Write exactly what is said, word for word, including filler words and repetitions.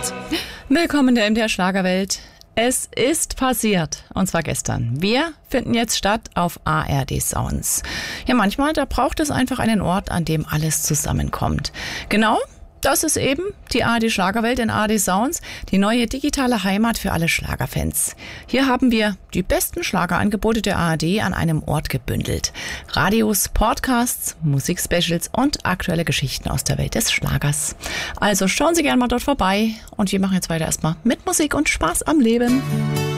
passiert? Willkommen in der M D R Schlagerwelt. Es ist passiert, und zwar gestern. Wir finden jetzt statt auf A R D Sounds. Ja, manchmal, da braucht es einfach einen Ort, an dem alles zusammenkommt. Genau, das ist eben die A R D Schlagerwelt in A R D Sounds, die neue digitale Heimat für alle Schlagerfans. Hier haben wir die besten Schlagerangebote der A R D an einem Ort gebündelt. Radios, Podcasts, Musikspecials und aktuelle Geschichten aus der Welt des Schlagers. Also schauen Sie gerne mal dort vorbei und wir machen jetzt weiter erstmal mit Musik und Spaß am Leben.